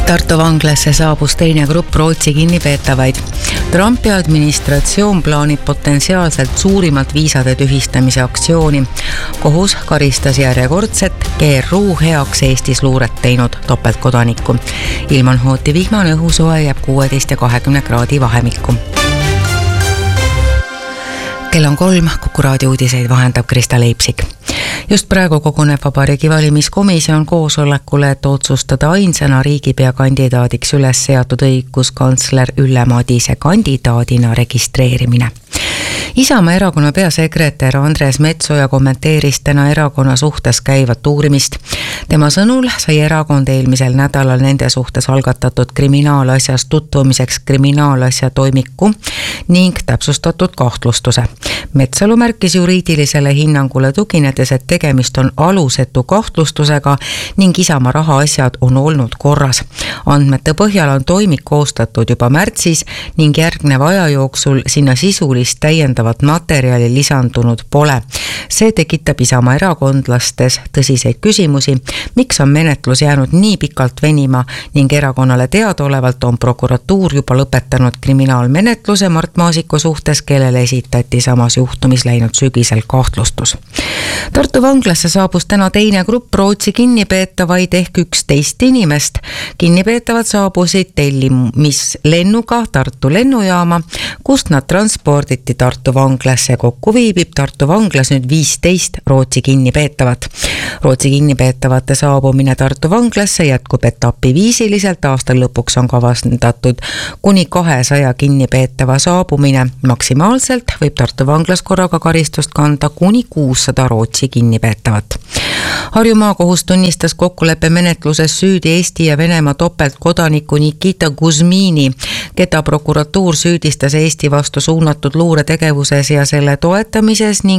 Tartu vanglasse saabus teine grupp Rootsi kinnipeetavaid. Trumpi administratsioon plaanib potentsiaalselt suurimat viisade tühistamise aktsiooni. Kohus karistas järjekordset GRU heaks Eestis luuret teinud topeltkodanikku. Ilman hooti vihmane õhusoe jääb 16 ja 20 kraadi vahemikku. Kell on 3, Kuku raadio uudiseid vahendab Krista Leipsik. Just praegu koguneb Vabariigi valimiskomisjon koosolekule, et otsustada ainsana riigipea kandidaadiks üles seatud õiguskantsler Ülle Madise kandidaadina registreerimine. Isamaa erakonna peasekretär Andres Metsoja kommenteeris täna erakonna suhtes käivat uurimist. Tema sõnul sai erakond eelmisel nädalal nende suhtes algatatud kriminaalasjas tutvumiseks kriminaalasja toimiku ning täpsustatud kahtlustuse. Metsalu märkis juriidilisele hinnangule tuginedes, et tegemist on alusetu kahtlustusega ning Isamaa rahaasjad on olnud korras. Andmete põhjal on toimik koostatud juba märtsis ning järgneva aja jooksul sinna sisulist täiendavat materjali lisandunud pole. See tekitab Isamaa erakondlastes tõsiseid küsimusi, miks on menetlus jäänud nii pikalt venima ning erakonnale teadaolevalt on prokuratuur juba lõpetanud kriminaalmenetluse Mart Maasiku suhtes, kellele esitati samas juhtumis läinud sügisel kahtlustus. Tartu vanglasse saabus täna teine grupp Rootsi kinnipeetavaid ehk 11 inimest. Kinnipeetavad saabusid tellimislennuga Tartu lennujaama, kust nad transporditi Tartu vanglasse. Kokku viibib Tartu vanglas nüüd 15 Rootsi kinnipeetavat. Rootsi kinnipeetavate saabumine Tartu vanglasse jätkub etapiviisiliselt. Aastal lõpuks on kavandatud kuni 200 kinnipeetava saabumine. Maksimaalselt võib Tartu vanglas korraga karistust kanda kuni 600 Rootsi kinnipeetavat. Harju maakohus tunnistas kokkuleppe menetluses süüdi Eesti ja Venemaa topeltkodaniku Nikita Kuzmini, keda prokuratuur süüdistas Eesti vastu suunatud luuretegevuses ja selle toetamises ning